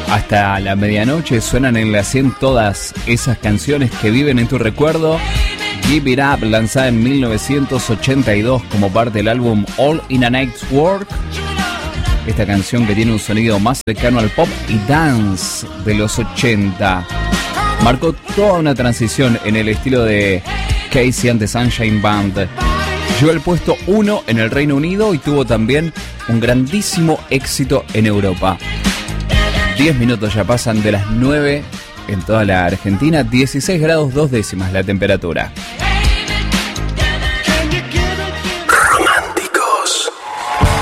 Hasta la medianoche suenan en la 100 todas esas canciones que viven en tu recuerdo. Give It Up, lanzada en 1982 como parte del álbum All in a Night's Work. Esta canción que tiene un sonido más cercano al pop y dance de los 80. Marcó toda una transición en el estilo de Casey and the Sunshine Band. Llegó al puesto 1 en el Reino Unido y tuvo también un grandísimo éxito en Europa. 10 minutos ya pasan de las 9 en toda la Argentina, 16 grados 2 décimas la temperatura.